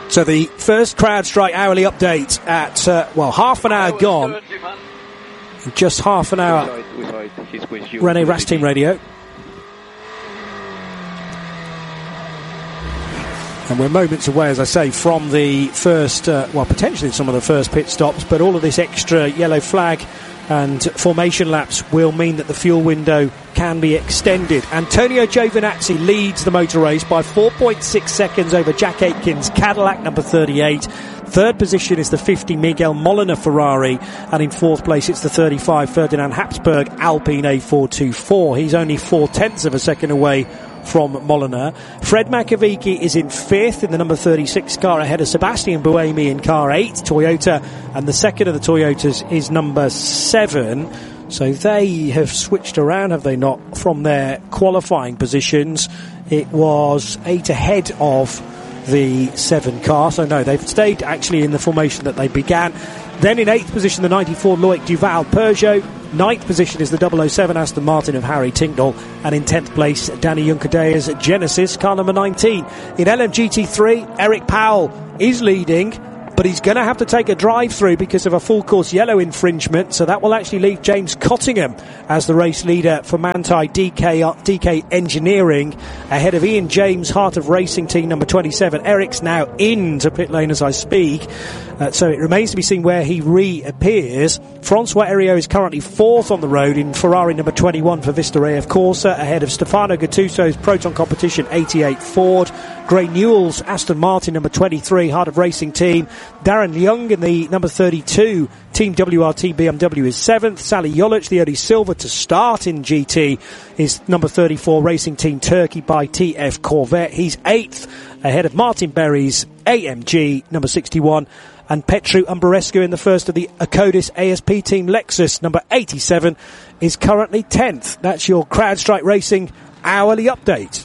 So the first CrowdStrike hourly update at, half an hour gone. Just half an hour. René Rast Team Radio. And we're moments away, as I say, from the first, potentially some of the first pit stops, but all of this extra yellow flag and formation laps will mean that the fuel window can be extended. Antonio Giovinazzi leads the motor race by 4.6 seconds over Jack Aitken's Cadillac number 38. Third position is the 50 Miguel Molina Ferrari, and in fourth place it's the 35 Ferdinand Habsburg Alpine A424. He's only 0.4 of a second away from Molina. Fred Makovici is in fifth in the number 36 car, ahead of Sebastian Buemi in car 8 Toyota, and the second of the Toyotas is number 7. So they have switched around, have they not, from their qualifying positions. It was 8 ahead of the 7 car, so no, they've stayed actually in the formation that they began. Then in 8th position the 94 Loic Duval Peugeot. 9th position is the 007 Aston Martin of Harry Tincknell, and in 10th place Danny Junkadea's Genesis, car number 19. In LMGT3, Eric Powell is leading, but he's going to have to take a drive through because of a full course yellow infringement, so that will actually leave James Cottingham as the race leader for Manthey DK Engineering, ahead of Ian James, Heart of Racing Team number 27. Eric's now into pit lane as I speak, so it remains to be seen where he reappears. Francois Heriot is currently 4th on the road in Ferrari number 21 for Vista AF Corsa, ahead of Stefano Gattuso's Proton Competition 88 Ford. Gray Newell's Aston Martin number 23, Heart of Racing Team. Darren Young in the number 32 Team WRT BMW is 7th. Sally Jolich, the only silver to start in GT, is number 34 Racing Team Turkey by TF Corvette. He's 8th, ahead of Martin Berry's AMG number 61, and Petru Umberescu in the first of the Acodis ASP Team Lexus number 87 is currently 10th. That's your CrowdStrike Racing hourly update.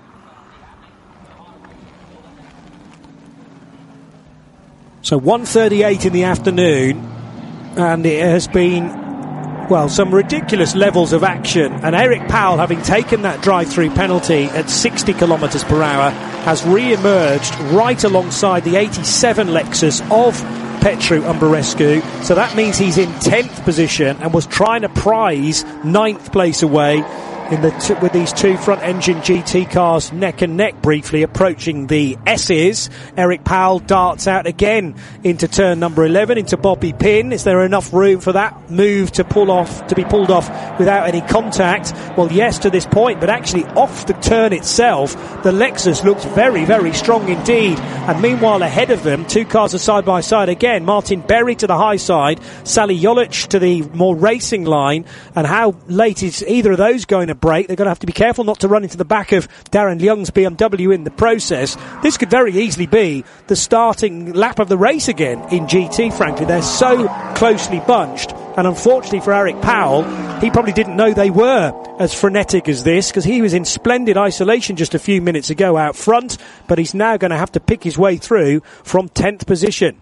So 1:38 in the afternoon, and it has been, some ridiculous levels of action. And Eric Powell, having taken that drive-through penalty at 60 kilometres per hour, has re-emerged right alongside the 87 Lexus of Petru Umberescu. So that means he's in 10th position and was trying to prize 9th place away with these two front-engine GT cars neck and neck, briefly approaching the S's. Eric Powell darts out again into turn number 11, into Bobby Pin. Is there enough room for that move to be pulled off without any contact? Well, yes, to this point, but actually off the turn itself, the Lexus looks very, very strong indeed. And meanwhile, ahead of them, two cars are side by side again. Martin Berry to the high side, Sally Jolich to the more racing line. And how late is either of those going to break? They're going to have to be careful not to run into the back of Darren Young's BMW in the process. This could very easily be the starting lap of the race again in GT, frankly. They're so closely bunched, and unfortunately for Eric Powell, he probably didn't know they were as frenetic as this, because he was in splendid isolation just a few minutes ago out front, but he's now going to have to pick his way through from 10th position.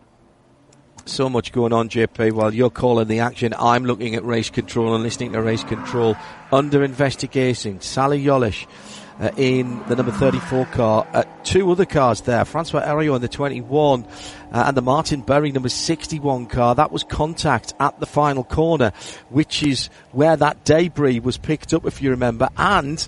So much going on, JP. While you're calling the action, I'm looking at race control and listening to race control. Under investigation, Sally Jolich in the number 34 car. Two other cars there, Francois Heriot in the 21 and the Martin Berry number 61 car. That was contact at the final corner, which is where that debris was picked up, if you remember. And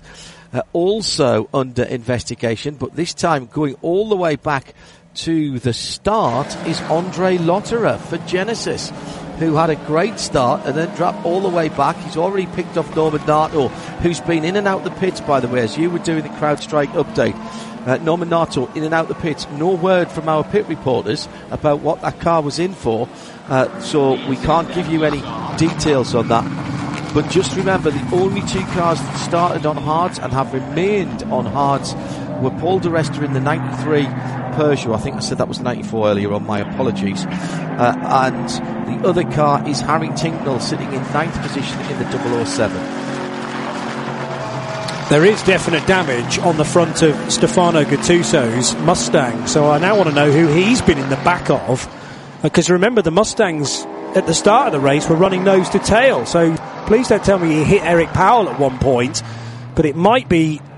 also under investigation, but this time going all the way back to the start, is Andre Lotterer for Genesis, who had a great start and then dropped all the way back. He's already picked off Norman Nato, who's been in and out the pits, by the way, as you were doing the CrowdStrike update. Norman Nato in and out the pits. No word from our pit reporters about what that car was in for, so we can't give you any details on that. But just remember, the only two cars that started on hards and have remained on hards were Paul di Resta in the 93 Peugeot. I think I said that was 94 earlier on, my apologies. And the other car is Harry Tincknell, sitting in 9th position in the 007. There is definite damage on the front of Stefano Gattuso's Mustang, so I now want to know who he's been in the back of, because remember, the Mustangs at the start of the race were running nose to tail, so please don't tell me he hit Eric Powell at one point, but it might be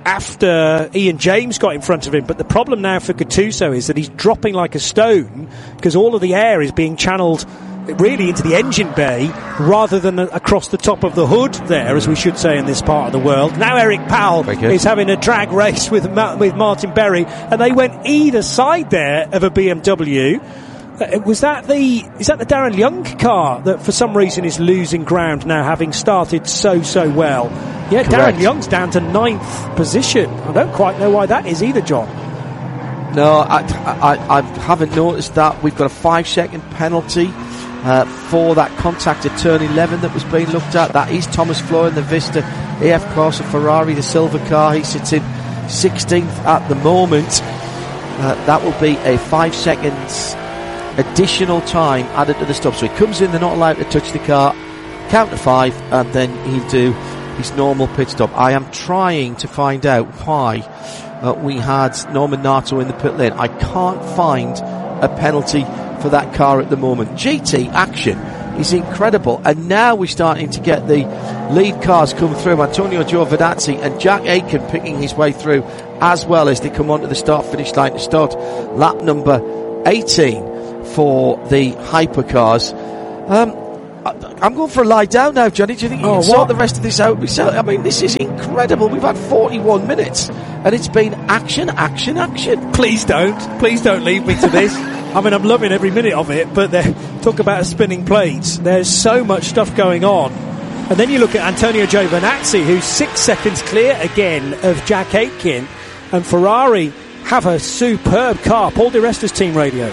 after Ian James got in front of him. But the problem now for Gattuso is that he's dropping like a stone because all of the air is being channeled really into the engine bay rather than across the top of the hood there, as we should say in this part of the world. Now Eric Powell is having a drag race with Martin Berry, and they went either side there of a BMW. Is that the Darren Young car that for some reason is losing ground now, having started so well? Yeah, correct. Darren Young's down to 9th position. I don't quite know why that is either, John. No, I haven't noticed that. We've got a 5-second penalty for that contact at turn 11 that was being looked at. That is Thomas Flohr in the Vista AF Corsa Ferrari, the silver car. He sits in 16th at the moment. That will be a 5 seconds additional time added to the stop. So he comes in, they're not allowed to touch the car, count to 5, and then he'll do his normal pit stop. I am trying to find out why we had Norman Nato in the pit lane. I can't find a penalty for that car at the moment. GT action is incredible, and now we're starting to get the lead cars come through. Antonio Giovinazzi and Jack Aitken picking his way through as well as they come onto the start-finish line to start lap number 18 for the hypercars. I'm going for a lie down now, Johnny. Do you think you can sort the rest of this out? I mean, this is incredible. We've had 41 minutes and it's been action. Please don't leave me to this. I mean, I'm loving every minute of it, but talk about spinning plates. There's so much stuff going on. And then you look at Antonio Giovinazzi, who's 6 seconds clear again of Jack Aitken, and Ferrari have a superb car. Paul Di Resta's team radio.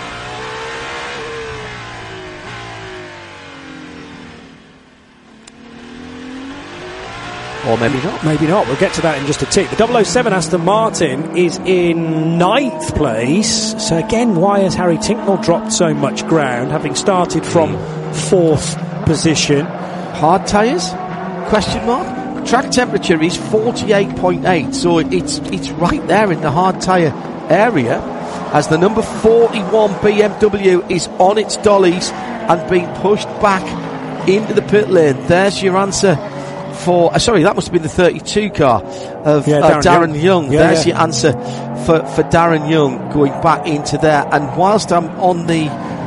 Or maybe not. Maybe not. We'll get to that in just a tick. The 007 Aston Martin is in 9th place. So again, why has Harry Tincknell dropped so much ground, having started from 4th position? Hard tyres? Question mark? Track temperature is 48.8, so it's right there in the hard tyre area as the number 41 BMW is on its dollies and being pushed back into the pit lane. There's your answer for... sorry, that must have been the 32 car of Darren Young. There's your answer for Darren Young going back into there. And whilst I'm on the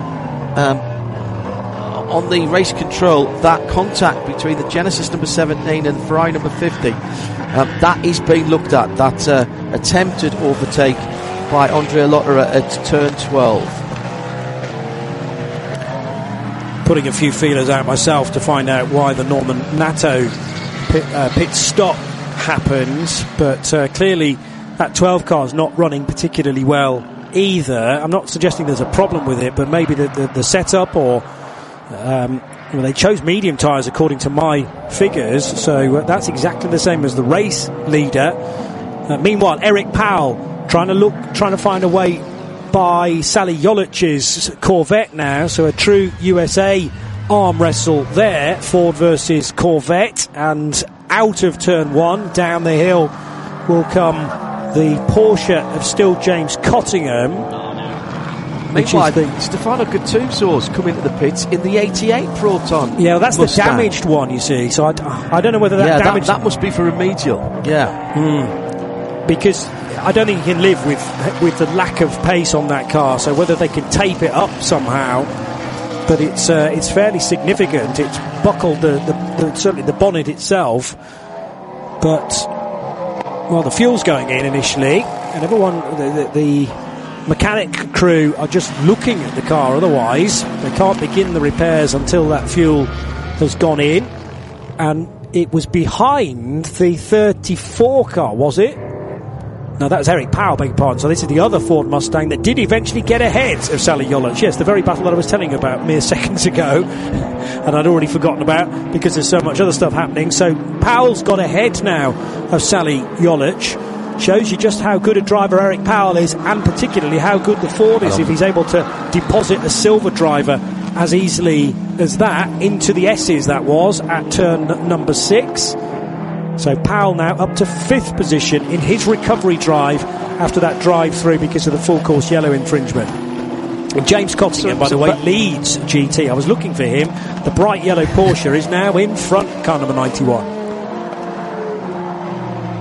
race control, that contact between the Genesis number 17 and the Ferrari number 50, that is being looked at. That attempted overtake by Andrea Lotterer at turn 12. Putting a few feelers out myself to find out why the Norman Nato pit stop happens, but clearly that 12 car is not running particularly well either. I'm not suggesting there's a problem with it, but maybe the setup or they chose medium tyres according to my figures, so that's exactly the same as the race leader. Meanwhile, Eric Powell trying to find a way by Sally Jolich's Corvette now, so a true USA arm wrestle there, Ford versus Corvette, and out of turn 1, down the hill will come the Porsche of still James Cottingham. Meanwhile, Stefano Gattuso's come into the pits in the 88 Proton. Yeah, well, that's Mustang. The damaged one, you see, so I don't know whether that damaged... that must be for remedial. Because I don't think you can live with the lack of pace on that car, so whether they can tape it up somehow, but it's fairly significant. It's buckled certainly the bonnet itself, but the fuel's going in initially, and everyone, the mechanic crew are just looking at the car. Otherwise, they can't begin the repairs until that fuel has gone in. And it was behind the 34 car, was it? No, that was Eric Powell, beg your pardon. So this is the other Ford Mustang that did eventually get ahead of Sally Jolich. Yes, the very battle that I was telling you about mere seconds ago, and I'd already forgotten about because there's so much other stuff happening. So Powell's got ahead now of Sally Jolich. Shows you just how good a driver Eric Powell is, and particularly how good the Ford is if he's able to deposit a silver driver as easily as that into the S's. That was at turn number 6. So Powell now up to 5th position in his recovery drive after that drive through because of the full course yellow infringement. And James Cottingham, by the way, leads GT. I was looking for him. The bright yellow Porsche is now in front, car number 91.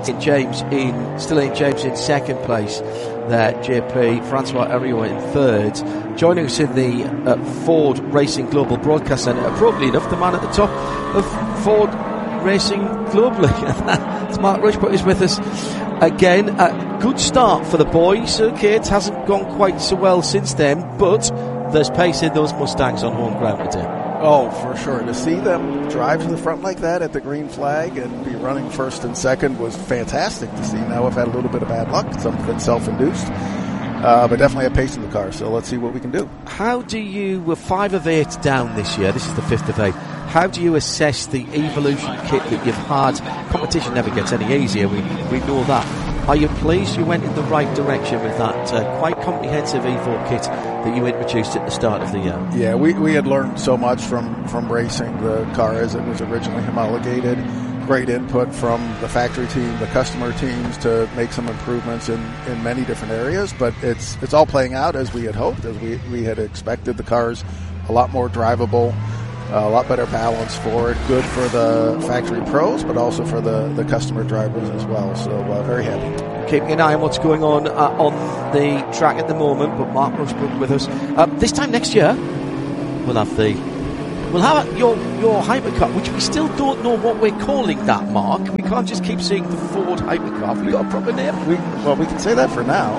in James in second place there, JP, Francois Heriot in third. Joining us in the Ford Racing Global Broadcast Centre, appropriately enough, the man at the top of Ford Racing globally. It's Mark Rushbrook is with us again. A good start for the boys. Okay, it hasn't gone quite so well since then, but there's pace in those Mustangs on home ground today. Oh, for sure. To see them drive to the front like that at the green flag and be running first and second was fantastic to see. Now we've had a little bit of bad luck, some of it self-induced, but definitely a pace in the car, so let's see what we can do. How do you, we're 5 of 8 down this year, this is the 5th of 8, how do you assess the Evolution kit that you've had? Competition never gets any easier, we know that. Are you pleased you went in the right direction with that quite comprehensive Evo kit that you introduced at the start of the year? Yeah, we had learned so much from racing the car as it was originally homologated. Great input from the factory team, the customer teams to make some improvements in many different areas, but it's all playing out as we had hoped, as we had expected. The car's a lot more drivable, a lot better balance for it, good for the factory pros, but also for the customer drivers as well. So very happy. Keeping an eye on what's going on the track at the moment, but Mark Rushbrook with us. This time next year, we'll have your hypercar, which we still don't know what we're calling that, Mark. We can't just keep saying the Ford hypercar. Have we got a proper name? We can say that for now.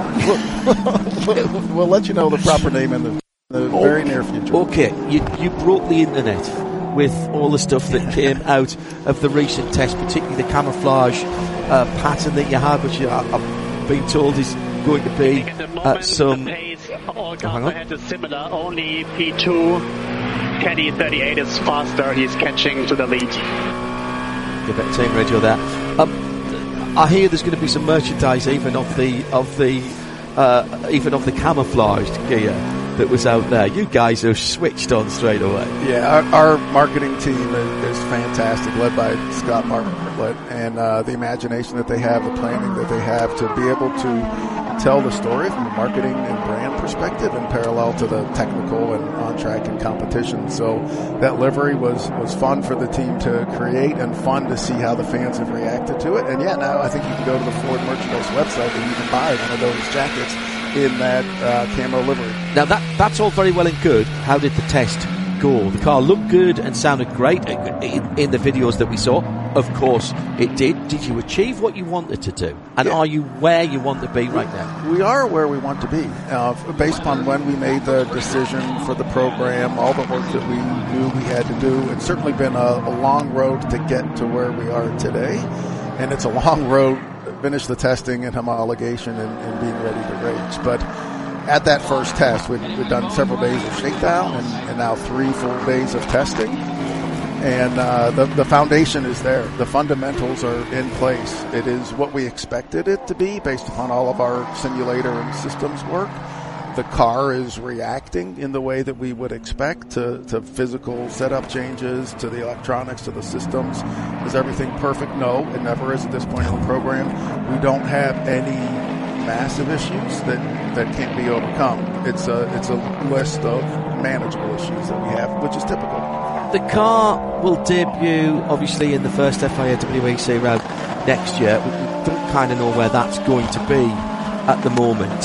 We'll let you know the proper name in the very near future. Okay, you broke the internet with all the stuff that came out of the recent test, particularly the camouflage pattern that you had, which I've been told is going to be some... All cars ahead is similar, only P2... Caddy 38 is faster, he's catching to the lead. Give it team radio there. I hear there's going to be some merchandise even of the camouflaged gear that was out there. You guys have switched on straight away. Yeah, our marketing team is fantastic, led by Scott Bartlett, and the imagination that they have, the planning that they have to be able to tell the story from a marketing and brand perspective in parallel to the technical and on-track and competition. So that livery was fun for the team to create and fun to see how the fans have reacted to it. And yeah, now I think you can go to the Ford merchandise website and you can buy one of those jackets in that camo livery. Now that's all very well and good. How did the test go? The car looked good and sounded great in the videos that we saw. Of course it did. Did you achieve what you wanted to do? And Are you where you want to be right now? We are where we want to be. Based upon when we made the decision for the program, all the work that we knew we had to do, it's certainly been a long road to get to where we are today. And it's a long road to finish the testing and homologation and being ready to race. But at that first test, we've done several days of shakedown and now 3 full days of testing. And the foundation is there. The fundamentals are in place. It is what we expected it to be based upon all of our simulator and systems work. The car is reacting in the way that we would expect to physical setup changes, to the electronics, to the systems. Is everything perfect? No, it never is at this point in the program. We don't have any massive issues that can't be overcome. It's a list of manageable issues that we have, which is typical. The car will debut, obviously, in the first FIA WEC round next year. We don't kind of know where that's going to be at the moment.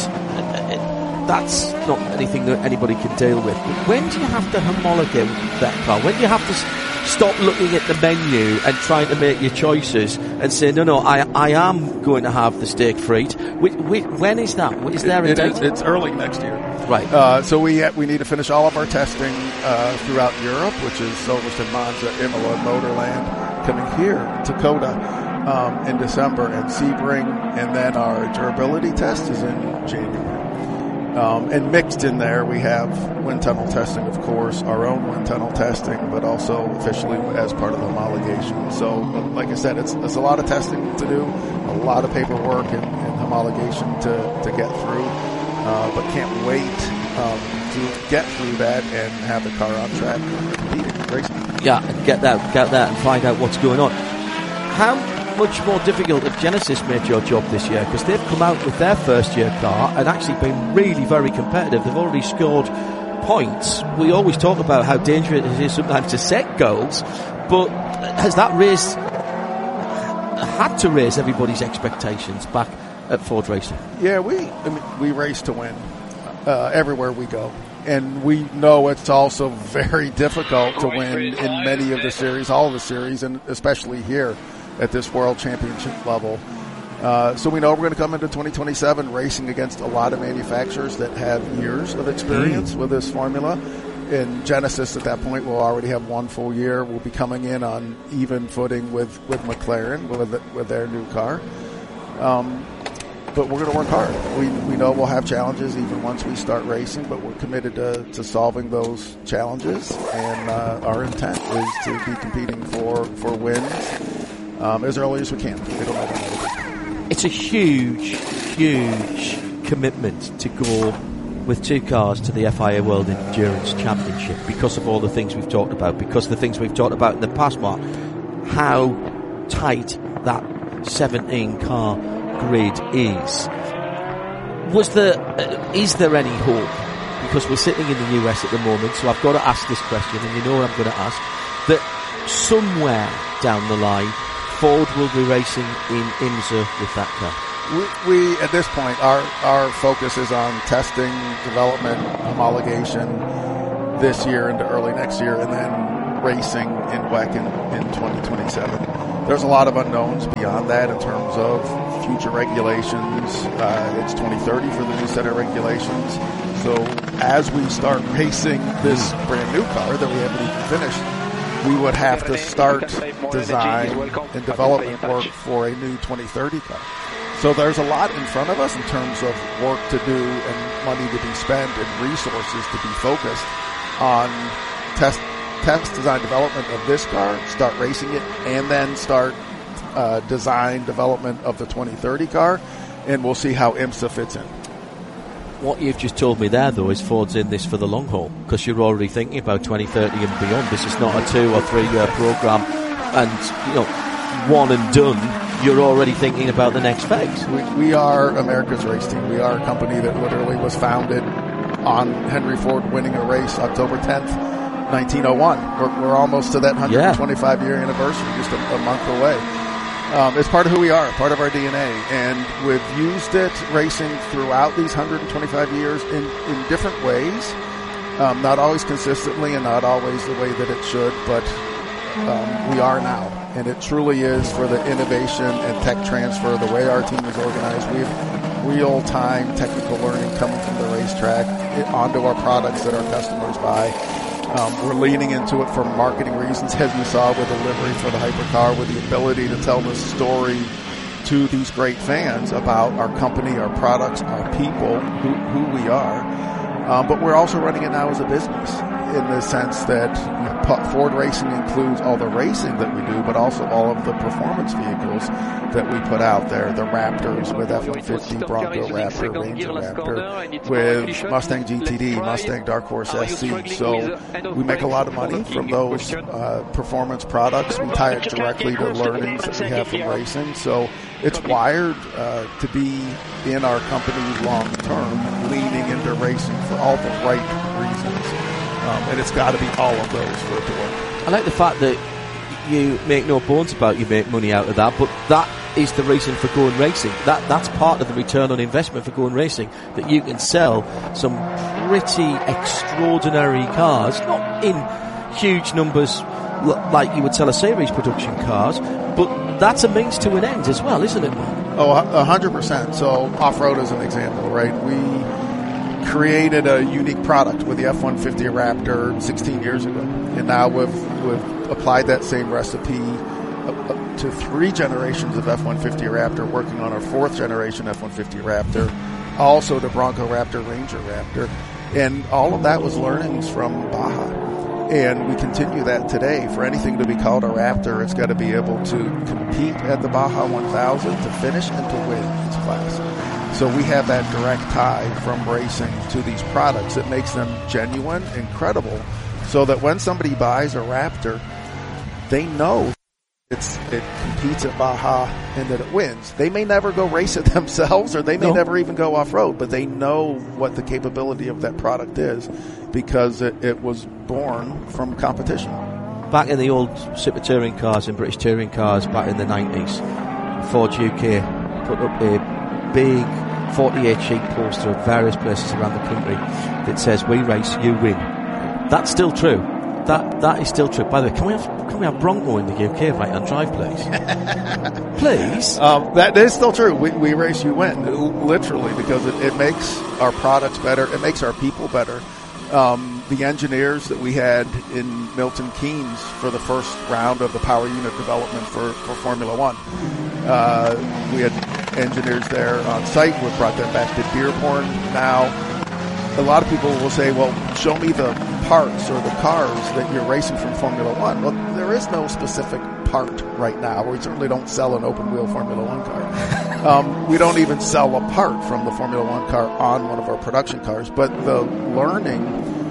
That's not anything that anybody can deal with. But when do you have to homologate that car? When do you have to stop looking at the menu and trying to make your choices and say, no, I am going to have the stake freed? When is that? Is there a date? It's early next year. Right. So we need to finish all of our testing throughout Europe, which is Silverstone, Monza, Imola, Motorland, coming here to COTA in December, and Sebring, and then our durability test is in January. And mixed in there, we have wind tunnel testing, of course, our own wind tunnel testing, but also officially as part of the homologation. So, like I said, it's a lot of testing to do, a lot of paperwork and homologation to get through, but can't wait to get through that and have the car on track competing, racing. Yeah, and get that and find out what's going on. How much more difficult have Genesis made your job this year? Because they've come out with their first year car and actually been really very competitive. They've already scored points. We always talk about how dangerous it is sometimes to set goals, but has that raised had to raise everybody's expectations back at Ford Racing. Yeah, we race to win everywhere we go. And we know it's also very difficult to win in many of the series, all of the series, and especially here at this World Championship level. So we know we're going to come into 2027 racing against a lot of manufacturers that have years of experience with this formula. In Genesis, at that point, we'll already have 1 full year. We'll be coming in on even footing with McLaren, with their new car. But we're going to work hard. We know we'll have challenges even once we start racing, but we're committed to solving those challenges, and our intent is to be competing for wins as early as we can. It'll never matter. It's a huge commitment to go with 2 cars to the FIA World Endurance Championship because of all the things we've talked about, because of the things we've talked about in the past, Mark, how tight that 17-car grid is. Is there any hope, because we're sitting in the US at the moment, so I've got to ask this question, and you know what I'm going to ask, that somewhere down the line Ford will be racing in IMSA with that car? We at this point, our focus is on testing, development, homologation this year into early next year, and then racing in WEC in 2027. There's a lot of unknowns beyond that in terms of future regulations. It's 2030 for the new set of regulations. So as we start racing this brand new car that we haven't even finished, we would have to start design and development work for a new 2030 car. So there's a lot in front of us in terms of work to do and money to be spent and resources to be focused on test design development of this car, start racing it, and then start design development of the 2030 car, and we'll see how IMSA fits in. What you've just told me there, though, is Ford's in this for the long haul, because you're already thinking about 2030 and beyond. This is not a 2 or 3 year program, and one and done. You're already thinking about the next phase. We are America's race team. We are a company that literally was founded on Henry Ford winning a race October 10th, 1901. We're almost to that 125-year anniversary, just a month away. It's part of who we are, part of our DNA, and we've used it racing throughout these 125 years in different ways, not always consistently and not always the way that it should, but we are now. And it truly is for the innovation and tech transfer, the way our team is organized. We have real-time technical learning coming from the racetrack onto our products that our customers buy. We're leaning into it for marketing reasons, as you saw with the livery for the hypercar, with the ability to tell the story to these great fans about our company, our products, our people, who we are. But we're also running it now as a business in the sense that Ford Racing includes all the racing that we do, but also all of the performance vehicles that we put out there. The Raptors with F-150, Bronco Raptor, Ranger Raptor, with Mustang GTD, Mustang Dark Horse SC. So we make a lot of money from those performance products. We tie it directly to learnings that we have from racing. So it's wired to be in our company long term, leaning into racing for all the right reasons. And it's got to be all of those for it to work. I like the fact that you make no bones about you make money out of that, but that is the reason for going racing. That's part of the return on investment for going racing, that you can sell some pretty extraordinary cars, not in huge numbers like you would sell a series production cars, but that's a means to an end as well, isn't it, Mark? Oh, 100%. So off-road is an example, right? We created a unique product with the F-150 Raptor 16 years ago, and now we've applied that same recipe to 3 generations of F-150 Raptor, working on our 4th generation F-150 Raptor, also the Bronco Raptor, Ranger Raptor, and all of that was learnings from Baja. And we continue that today. For anything to be called a Raptor, it's got to be able to compete at the Baja 1000 to finish and to win its class. So we have that direct tie from racing to these products. It makes them genuine, incredible, so that when somebody buys a Raptor, they know it competes at Baja and that it wins. They may never go race it themselves, or they may never even go off-road, but they know what the capability of that product is because it was born from competition. Back in the old Super Touring cars and British Touring cars back in the 90s, Forge UK put up a big 48 sheet poster at various places around the country that says, "We race, you win." That's still true. That is still true. By the way, can we have Bronco in the UK right on drive, please? Please. That is still true. We race, you win, literally, because it makes our products better. It makes our people better. The engineers that we had in Milton Keynes for the first round of the power unit development for Formula One, we had engineers there on site. We've brought them back to Dearborn now. A lot of people will say, well, show me the parts or the cars that you're racing from Formula One. Well, there is no specific part right now. We certainly don't sell an open-wheel Formula One car. We don't even sell a part from the Formula One car on one of our production cars. But the learning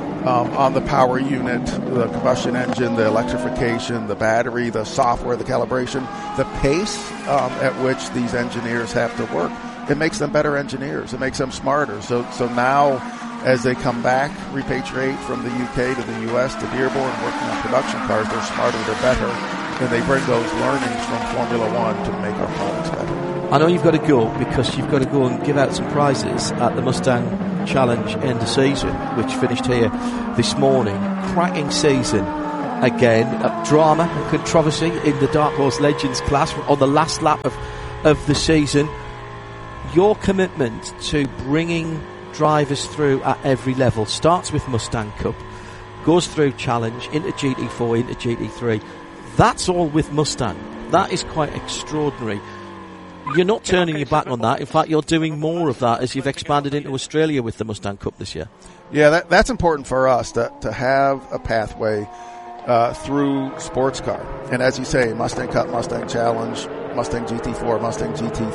on the power unit, the combustion engine, the electrification, the battery, the software, the calibration, the pace at which these engineers have to work, it makes them better engineers. It makes them smarter. So now, as they come back, repatriate from the UK to the US to Dearborn, working on production cars, they're smarter, they're better, and they bring those learnings from Formula One to make our products better. I know you've got to go because you've got to go and give out some prizes at the Mustang Challenge end of season, which finished here this morning. Cracking season again. Drama and controversy in the Dark Horse Legends class on the last lap of the season. Your commitment to bringing drivers through at every level starts with Mustang Cup, goes through Challenge, into GT4, into GT3. That's all with Mustang. That is quite extraordinary. You're not turning your back on that. In fact, you're doing more of that as you've expanded into Australia with the Mustang Cup this year. Yeah, that's important for us to have a pathway through sports car. And as you say, Mustang Cup, Mustang Challenge, Mustang GT4, Mustang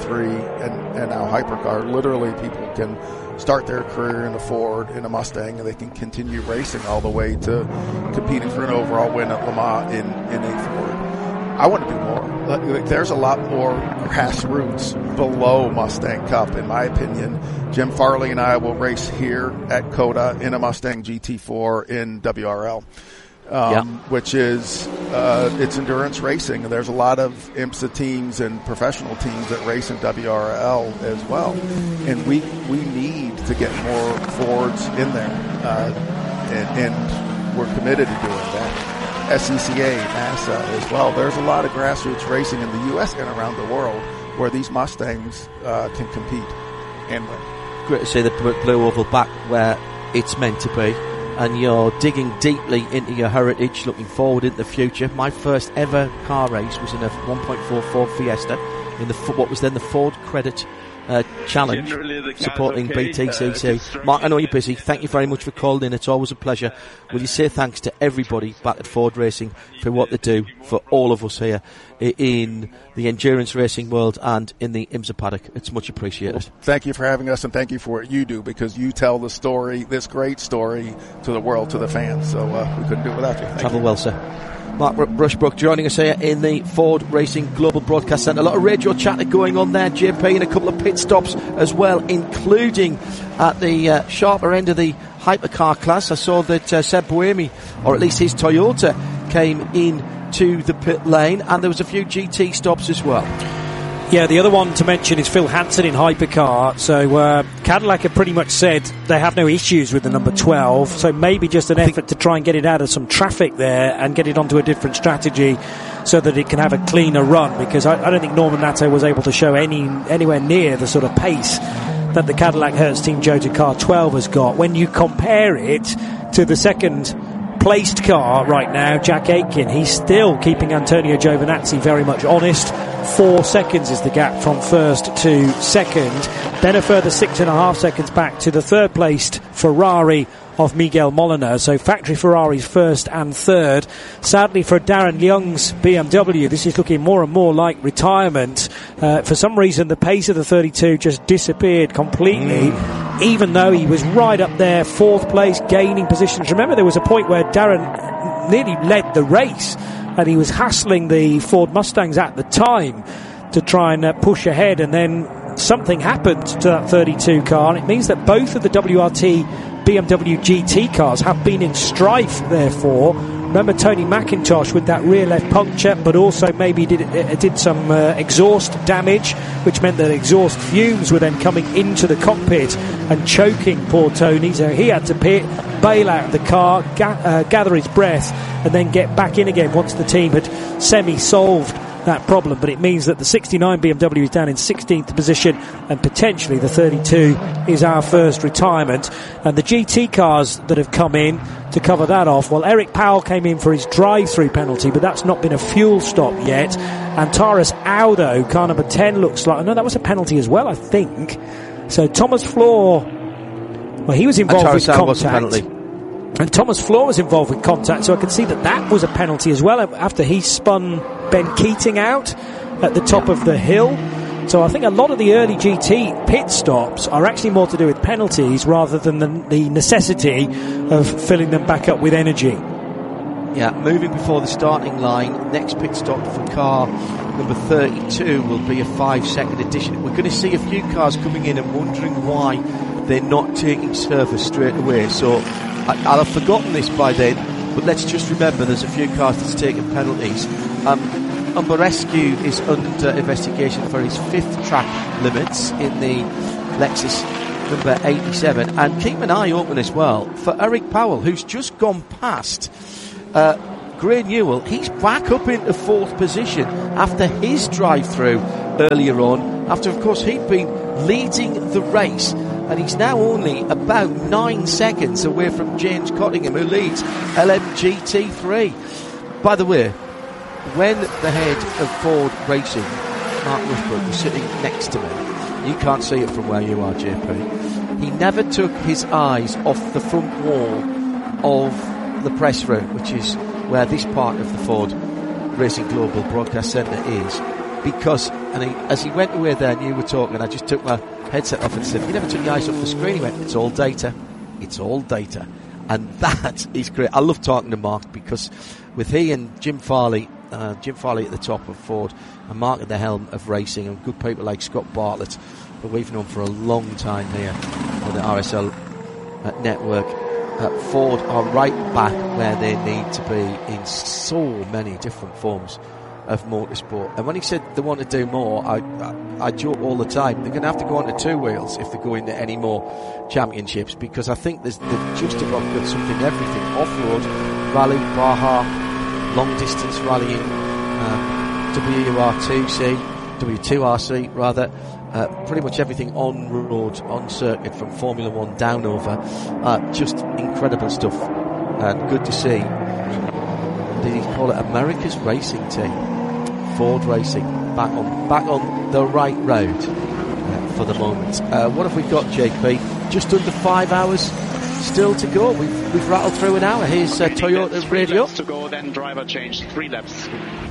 GT3, and now Hypercar. Literally, people can start their career in a Ford, in a Mustang, and they can continue racing all the way to competing for an overall win at Le Mans in a Ford. I want to do more. There's a lot more grassroots below Mustang Cup, in my opinion. Jim Farley and I will race here at COTA in a Mustang GT4 in WRL. Which is it's endurance racing, and there's a lot of IMSA teams and professional teams that race in WRL as well, and we need to get more Fords in there, and we're committed to doing that. SCCA, NASA as well. There's a lot of grassroots racing in the U.S. and around the world where these Mustangs can compete and win. Great to see the Blue Oval back where it's meant to be. And you're digging deeply into your heritage, looking forward into the future. My first ever car race was in a 1.4 Ford Fiesta in what was then the Ford Credit Challenge, supporting BTCC. Mark, I know you're busy. Thank you very much for calling in. It's always a pleasure. Will you say thanks to everybody back at Ford Racing for what they do for all of us here in the endurance racing world and in the IMSA paddock? It's much appreciated. Well, thank you for having us, and thank you for what you do, because you tell the story, this great story, to the world, to the fans. So we couldn't do it without you. Travel well, sir. Mark Rushbrook joining us here in the Ford Racing Global Broadcast Centre. A lot of radio chatter going on there, JP, and a couple of pit stops as well, including at the sharper end of the hypercar class. I saw that Seb Buemi, or at least his Toyota, came in to the pit lane, and there was a few GT stops as well. Yeah, the other one to mention is Phil Hansen in Hypercar. So Cadillac have pretty much said they have no issues with the number 12, so maybe just an effort to try and get it out of some traffic there and get it onto a different strategy so that it can have a cleaner run, because I don't think Norman Nato was able to show anywhere near the sort of pace that the Cadillac Hertz Team Jota Car 12 has got. When you compare it to the second placed car right now, Jack Aitken, he's still keeping Antonio Giovinazzi very much honest. 4 seconds is the gap from first to second, then a further 6.5 seconds back to the third placed Ferrari of Miguel Molina. So factory Ferraris first and third. Sadly for Darren Young's BMW, this is looking more and more like retirement. For some reason the pace of the 32 just disappeared completely, even though he was right up there, fourth place, gaining positions. Remember, there was a point where Darren nearly led the race, and he was hassling the Ford Mustangs at the time to try and push ahead, and then something happened to that 32 car, and it means that both of the WRT BMW GT cars have been in strife, therefore, Remember Tony McIntosh with that rear left puncture, but also maybe did some exhaust damage, which meant that exhaust fumes were then coming into the cockpit and choking poor Tony. So he had to pit, bail out of the car, gather his breath, and then get back in again once the team had semi-solved that problem. But it means that the 69 BMW is down in 16th position, and potentially the 32 is our first retirement. And the GT cars that have come in to cover that off, well, Eric Powell came in for his drive-through penalty, but that's not been a fuel stop yet. And Taras Audo, car number 10, looks like, no, that was a penalty as well, I think. So Thomas Floor, well, he was involved with contact. And Thomas Floor was involved with contact, so I can see that was a penalty as well after he spun Ben Keating out at the top of the hill. So I think a lot of the early GT pit stops are actually more to do with penalties rather than the necessity of filling them back up with energy. Yeah, moving before the starting line. Next pit stop for car number 32 will be a 5-second addition. We're going to see a few cars coming in and wondering why they're not taking service straight away. So I'll have forgotten this by then, but let's just remember there's a few cars that's taken penalties. Umberescu is under investigation for his 5th track limits in the Lexus number 87, and keep an eye open as well for Eric Powell, who's just gone past Gray Newell. He's back up into 4th position after his drive-through earlier on, after of course he'd been leading the race, and he's now only about 9 seconds away from James Cottingham, who leads LMGT3. By the way, when the head of Ford Racing, Mark Rushbrook, was sitting next to me, you can't see it from where you are, JP, he never took his eyes off the front wall of the press room, which is where this part of the Ford Racing Global Broadcast Centre is, because, as he went away there and you were talking, I just took my headset off and said, you never took your eyes off the screen. He went, it's all data. It's all data. And that is great. I love talking to Mark, because with he and Jim Farley at the top of Ford and Mark at the helm of racing, and good people like Scott Bartlett, who we've known for a long time here on the RSL network, Ford are right back where they need to be in so many different forms of motorsport. And when he said they want to do more, I joke all the time, they're going to have to go on to 2 wheels if they go into any more championships, because I think they've just about got something, everything, off-road, rally, Baja, long distance rallying, W2RC rather, pretty much everything on road, on circuit, from Formula 1 down over, just incredible stuff, and good to see. Did he call it America's racing team? Ford Racing back on the right road for the moment. What have we got, JP? Just under 5 hours still to go. We've rattled through an hour. Here's Toyota Radio. 3 laps to go, then driver change. 3 laps.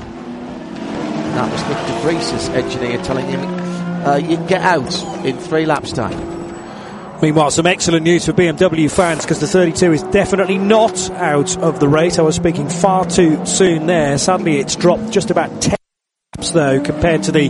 That was Nick de Vries's engineer telling him you can get out in 3 laps time. Meanwhile, some excellent news for BMW fans, because the 32 is definitely not out of the race. I was speaking far too soon there. Sadly, it's dropped just about 10 laps, though, compared to the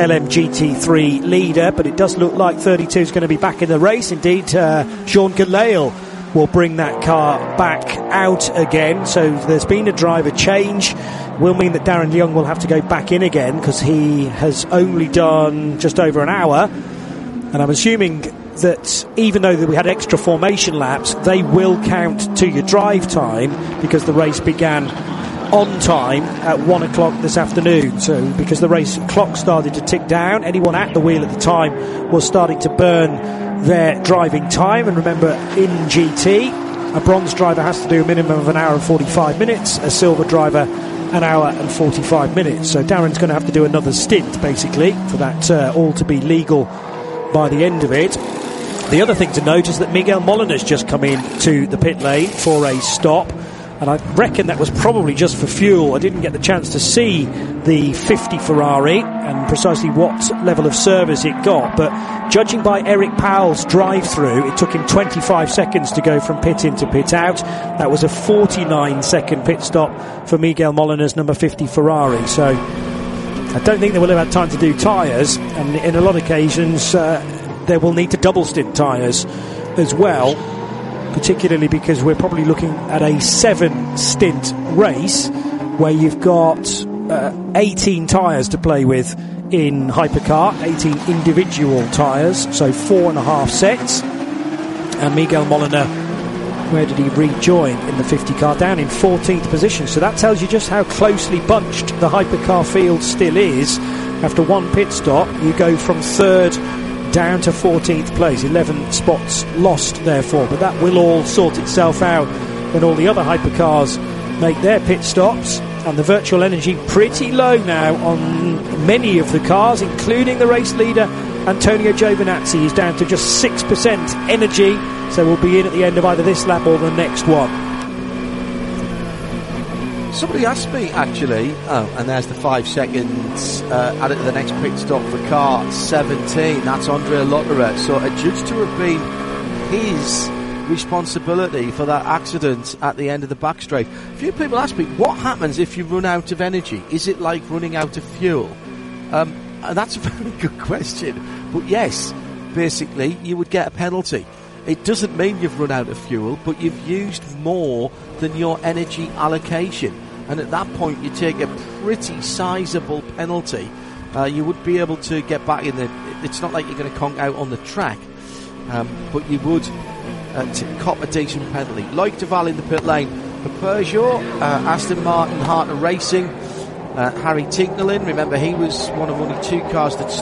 LMGT3 leader. But it does look like 32 is going to be back in the race. Indeed, Jean Gelael will bring that car back out again. So there's been a driver change. Will mean that Darren Young will have to go back in again, because he has only done just over an hour. And I'm assuming that even though we had extra formation laps, they will count to your drive time, because the race began on time at 1 o'clock this afternoon. So because the race clock started to tick down, anyone at the wheel at the time was starting to burn their driving time. And remember, in GT, a bronze driver has to do a minimum of an hour and 45 minutes, a silver driver an hour and 45 minutes. So Darren's going to have to do another stint, basically, for that all to be legal by the end of it. The other thing to note is that Miguel Molina's just come in to the pit lane for a stop, and I reckon that was probably just for fuel. I didn't get the chance to see the 50 Ferrari and precisely what level of service it got, but judging by Eric Powell's drive-through, it took him 25 seconds to go from pit in to pit out. That was a 49-second pit stop for Miguel Molina's number 50 Ferrari. So I don't think they will have had time to do tyres, and in a lot of occasions they will need to double stint tyres as well. particularly because we're probably looking at a 7-stint race where you've got 18 tyres to play with in Hypercar, 18 individual tyres, so 4.5 sets. And Miguel Molina, where did he rejoin in the 50 car? Down in 14th position. So that tells you just how closely bunched the Hypercar field still is. After one pit stop, you go from 3rd down to 14th place. 11 spots lost, therefore. But that will all sort itself out when all the other Hypercars make their pit stops. And the virtual energy pretty low now on many of the cars, including the race leader, Antonio Giovinazzi. Is down to just 6% energy, so we'll be in at the end of either this lap or the next one. Somebody asked me, actually, and there's the 5 seconds added to the next pit stop for car 17. That's Andrea Lotterer. So adjudged to have been his responsibility for that accident at the end of the back straight. A few people ask me, what happens if you run out of energy? Is it like running out of fuel? And that's a very good question. But yes, basically, you would get a penalty. It doesn't mean you've run out of fuel, but you've used more than your energy allocation. And at that point, you take a pretty sizable penalty. You would be able to get back in the... It's not like you're going to conk out on the track, but you would to cop a decent penalty. Loic Duval in the pit lane for Peugeot, Aston Martin, Hartner Racing, Harry Tinkerlin. Remember, he was one of only 2 cars that